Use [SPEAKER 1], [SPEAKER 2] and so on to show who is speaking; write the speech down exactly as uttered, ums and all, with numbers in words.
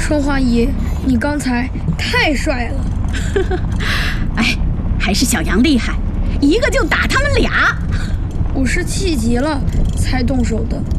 [SPEAKER 1] 双花姨，你刚才太帅了。
[SPEAKER 2] 哎，还是小杨厉害，一个就打他们俩。
[SPEAKER 1] 我是气急了才动手的。